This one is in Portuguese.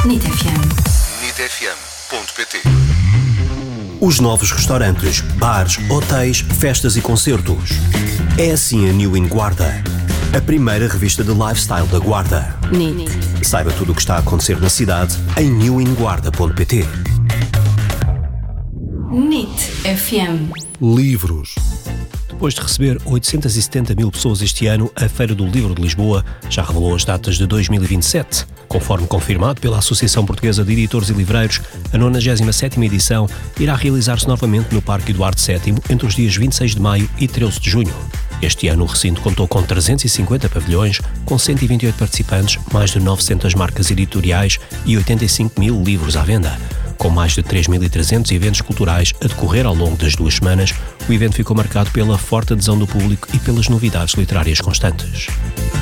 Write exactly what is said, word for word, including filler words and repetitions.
Nit F M. nit f m ponto p t. Os novos restaurantes, bares, hotéis, festas e concertos. É assim a New In Guarda, a primeira revista de lifestyle da Guarda. Nit. Saiba tudo o que está a acontecer na cidade em new in guarda ponto p t. Nit F M. Livros. Depois de receber oitocentas e setenta mil pessoas este ano, a Feira do Livro de Lisboa já revelou as datas de dois mil e vinte e sete. Conforme confirmado pela Associação Portuguesa de Editores e Livreiros, a nonagésima sétima edição irá realizar-se novamente no Parque Eduardo sétimo entre os dias vinte e seis de maio e treze de junho. Este ano o recinto contou com trezentos e cinquenta pavilhões, com cento e vinte e oito participantes, mais de novecentas marcas editoriais e oitenta e cinco mil livros à venda. Com mais de três mil e trezentos eventos culturais a decorrer ao longo das duas semanas, o evento ficou marcado pela forte adesão do público e pelas novidades literárias constantes.